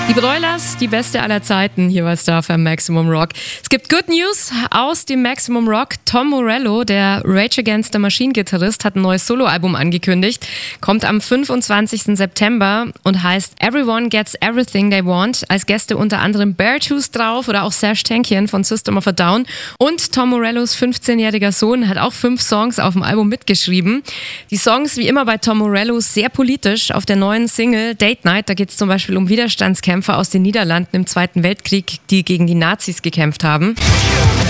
Die Broilers, die beste aller Zeiten, hier bei Star FM Maximum Rock. Es gibt Good News aus dem Maximum Rock. Tom Morello, der Rage Against the Machine Gitarrist, hat ein neues Soloalbum angekündigt. Kommt am 25. September und heißt Everyone Gets Everything They Want. Als Gäste unter anderem Beartooth drauf oder auch Serj Tankian von System of a Down. Und Tom Morellos 15-jähriger Sohn hat auch 5 Songs auf dem Album mitgeschrieben. Die Songs, wie immer bei Tom Morello, sehr politisch. Auf der neuen Single Date Night, da geht es zum Beispiel um Widerstandskämpfer aus den Niederlanden im Zweiten Weltkrieg, die gegen die Nazis gekämpft haben.